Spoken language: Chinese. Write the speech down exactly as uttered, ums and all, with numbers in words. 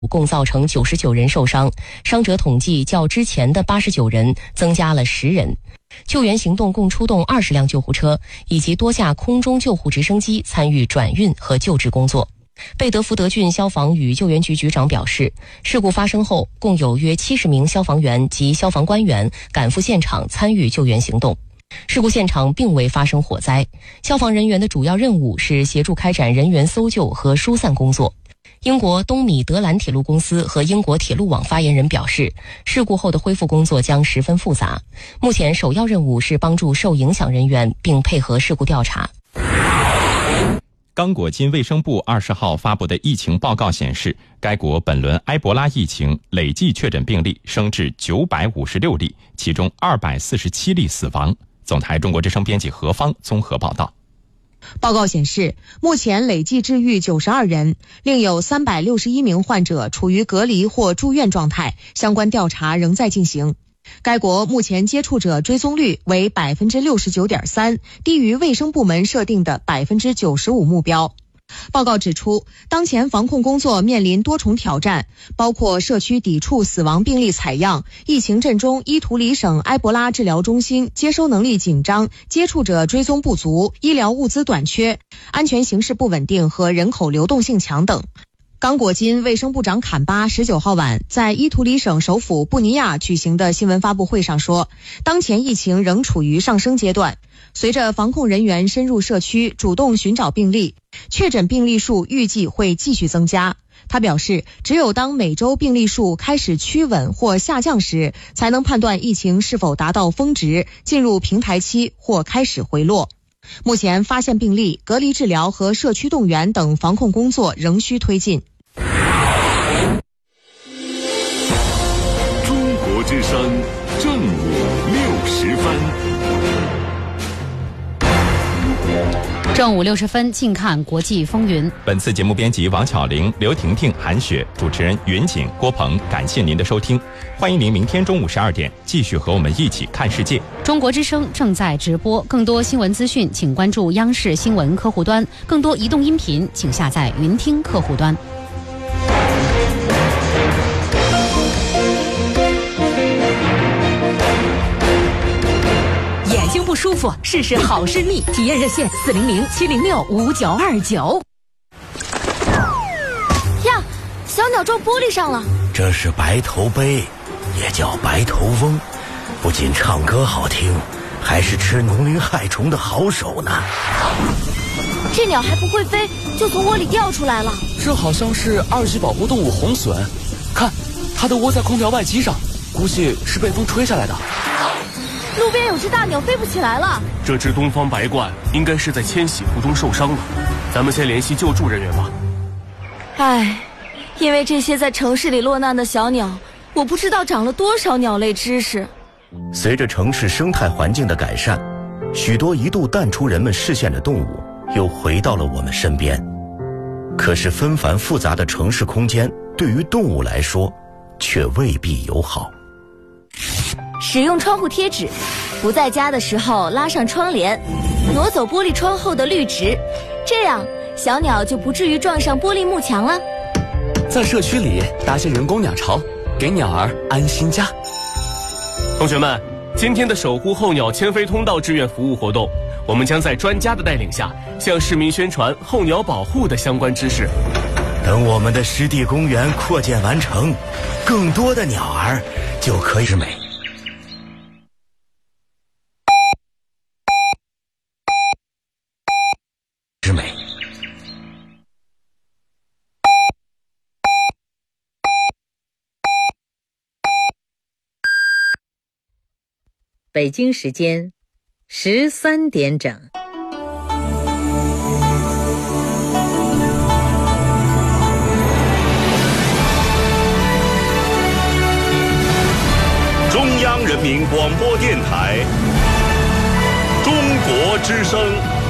共造成九十九人受伤，伤者统计较之前的八十九人增加了十人。救援行动共出动二十辆救护车以及多架空中救护直升机参与转运和救治工作。贝德福德郡消防与救援局局长表示，事故发生后，共有约七十名消防员及消防官员赶赴现场参与救援行动。事故现场并未发生火灾，消防人员的主要任务是协助开展人员搜救和疏散工作。英国东米德兰铁路公司和英国铁路网发言人表示，事故后的恢复工作将十分复杂，目前首要任务是帮助受影响人员并配合事故调查。 刚果金卫生部二十号发布的疫情报告显示，该国本轮埃博拉疫情累计确诊病例升至九百五十六例，其中二百四十七例死亡。总台中国之声编辑何芳综合报道。 报告显示，目前累计治愈九十二人，另有三百六十一名患者处于隔离或住院状态，相关调查仍在进行。该国目前接触者追踪率为 百分之六十九点三， 低于卫生部门设定的 百分之九十五 目标。报告指出，当前防控工作面临多重挑战，包括社区抵触死亡病例采样、疫情震中伊图里省埃博拉治疗中心接收能力紧张、接触者追踪不足、医疗物资短缺、安全形势不稳定和人口流动性强等。刚果金卫生部长坎巴十九号晚在伊图里省首府布尼亚举行的新闻发布会上说，当前疫情仍处于上升阶段，随着防控人员深入社区主动寻找病例，确诊病例数预计会继续增加。他表示，只有当每周病例数开始趋稳或下降时，才能判断疫情是否达到峰值，进入平台期或开始回落。目前发现病例、隔离治疗和社区动员等防控工作仍需推进。 中国之声正午六十分。 正午六十分，近看国际风云。 本次节目编辑王巧玲、刘婷婷、韩雪，主持人云锦、郭鹏。感谢您的收听，欢迎您明天中午十二点继续和我们一起看世界。 中国之声正在直播，更多新闻资讯请关注央视新闻客户端，更多移动音频请下载云听客户端。 眼睛不舒服，试试好视力，体验热线四零零七零六五九二九。 呀，小鸟撞玻璃上了。 这是白头鹎，也叫白头翁，不仅唱歌好听，还是吃农林害虫的好手呢。 这鸟还不会飞，就从窝里掉出来了。 这好像是二级保护动物红隼，看，它都窝在空调外机上，估计是被风吹下来的。 路边有只大鸟飞不起来了。 这只东方白鹳应该是在迁徙途中受伤了，咱们先联系救助人员吧。 唉，因为这些在城市里落难的小鸟，我不知道长了多少鸟类知识。 随着城市生态环境的改善，许多一度淡出人们视线的动物又回到了我们身边。可是纷繁复杂的城市空间对于动物来说却未必友好。 使用窗户贴纸，不在家的时候拉上窗帘，挪走玻璃窗后的绿植，这样小鸟就不至于撞上玻璃幕墙了。 在社区里搭些人工鸟巢，给鸟儿安心家。 同学们，今天的守护候鸟迁飞通道志愿服务活动，我们将在专家的带领下向市民宣传候鸟保护的相关知识。 等我们的湿地公园扩建完成，更多的鸟儿就可以是美。之美。 北京时间十三点整。 中央人民广播电台，中国之声。